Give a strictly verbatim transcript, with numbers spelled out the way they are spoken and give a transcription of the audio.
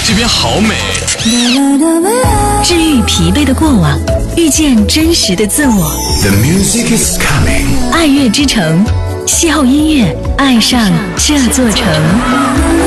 这边好美。 治愈疲惫的过往，遇见真实的自我。 The music is coming。 爱乐之城，邂逅音乐，爱上这座城。